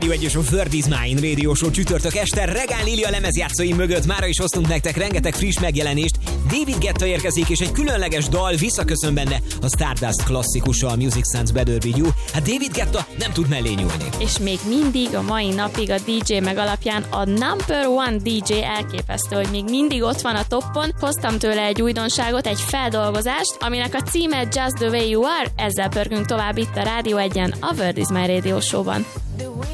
Egyes a Word is Mine Radio Show csütörtök este Regál Lilia lemezjátszói mögött mára is hoztunk nektek rengeteg friss megjelenést. David Guetta érkezik, és egy különleges dal visszaköszön benne a Stardust klasszikusa, a Music Sounds Better With You. Hát David Guetta nem tud mellé nyúlni. És még mindig a mai napig a DJ Mag alapján a number one DJ elképesztő, hogy még mindig ott van a toppon. Hoztam tőle egy újdonságot, egy feldolgozást, aminek a címe Just The Way You Are. Ezzel pörgünk tovább itt a Rádió 1-en, a Word is My Radio Show-ban.